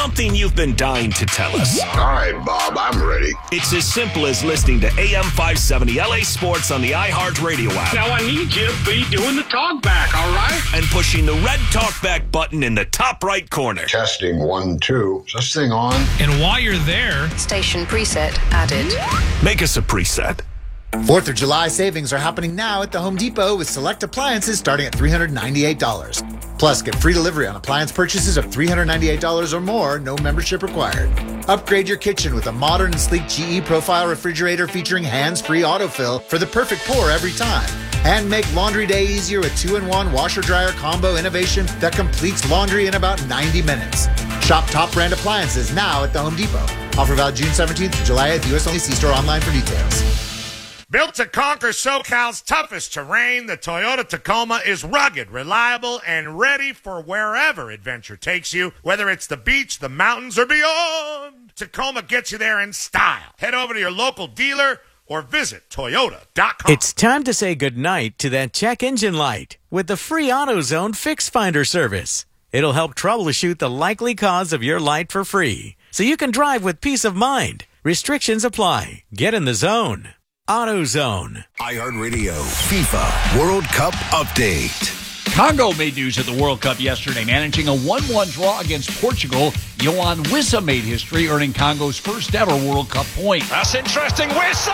Something you've been dying to tell us. All right, Bob, I'm ready. It's as simple as listening to AM 570 LA Sports on the iHeartRadio app. Now I need you to be doing the talk back, all right? And pushing the red talkback button in the top right corner. Testing 1, 2. Is this thing on? And while you're there, station preset added. Make us a preset. 4th of July savings are happening now at the Home Depot with select appliances starting at $398. Plus, get free delivery on appliance purchases of $398 or more, no membership required. Upgrade your kitchen with a modern and sleek GE Profile refrigerator featuring hands-free autofill for the perfect pour every time. And make laundry day easier with 2-in-1 washer-dryer combo innovation that completes laundry in about 90 minutes. Shop top brand appliances now at the Home Depot. Offer valid June 17th to July 8th. U.S. only. See store online for details. Built to conquer SoCal's toughest terrain, the Toyota Tacoma is rugged, reliable, and ready for wherever adventure takes you, whether it's the beach, the mountains, or beyond. Tacoma gets you there in style. Head over to your local dealer or visit Toyota.com. It's time to say goodnight to that check engine light with the free AutoZone Fix Finder service. It'll help troubleshoot the likely cause of your light for free, so you can drive with peace of mind. Restrictions apply. Get in the zone. AutoZone. iHeartRadio FIFA World Cup update. Congo made news at the World Cup yesterday, managing a 1-1 draw against Portugal. Yohan Wissa made history, earning Congo's first ever World Cup point. That's interesting. Wissa!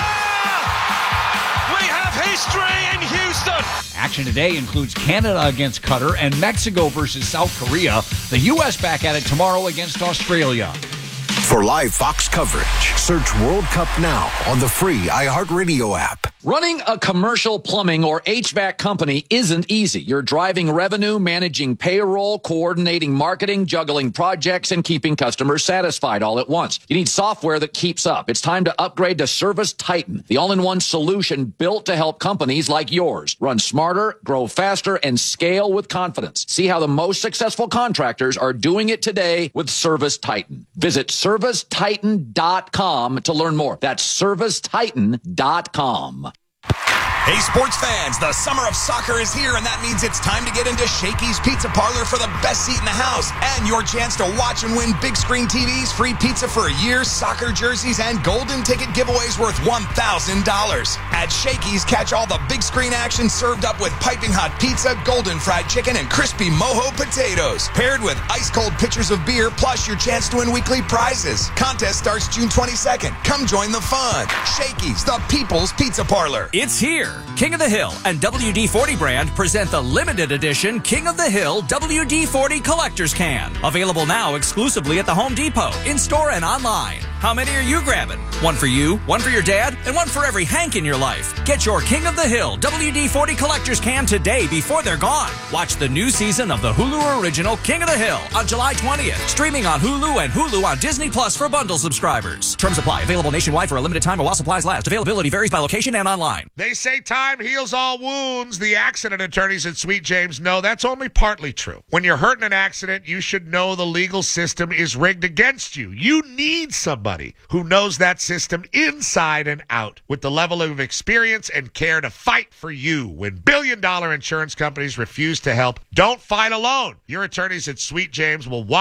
We have history in Houston. Action today includes Canada against Qatar and Mexico versus South Korea. The U.S. back at it tomorrow against Australia. For live Fox coverage, search World Cup now on the free iHeartRadio app. Running a commercial plumbing or HVAC company isn't easy. You're driving revenue, managing payroll, coordinating marketing, juggling projects, and keeping customers satisfied all at once. You need software that keeps up. It's time to upgrade to Service Titan, the all-in-one solution built to help companies like yours run smarter, grow faster, and scale with confidence. See how the most successful contractors are doing it today with Service Titan. Visit ServiceTitan.com to learn more. That's ServiceTitan.com. Hey, sports fans, the summer of soccer is here, and that means it's time to get into Shakey's Pizza Parlor for the best seat in the house and your chance to watch and win big screen TVs, free pizza for a year, soccer jerseys, and golden ticket giveaways worth $1,000. At Shakey's, catch all the big screen action served up with piping hot pizza, golden fried chicken, and crispy mojo potatoes, paired with ice-cold pitchers of beer, plus your chance to win weekly prizes. Contest starts June 22nd. Come join the fun. Shakey's, the People's Pizza Parlor. It's here. King of the Hill and WD-40 brand present the limited edition King of the Hill WD-40 Collector's Can. Available now exclusively at the Home Depot, in-store and online. How many are you grabbing? One for you, one for your dad, and one for every Hank in your life. Get your King of the Hill WD-40 Collector's Can today before they're gone. Watch the new season of the Hulu original King of the Hill on July 20th. Streaming on Hulu and Hulu on Disney Plus for bundle subscribers. Terms apply. Available nationwide for a limited time while supplies last. Availability varies by location and online. They say time heals all wounds. The accident attorneys at Sweet James know that's only partly true. When you're hurt in an accident, you should know the legal system is rigged against you. You need somebody who knows that system inside and out with the level of experience and care to fight for you. When billion-dollar insurance companies refuse to help, don't fight alone. Your attorneys at Sweet James will watch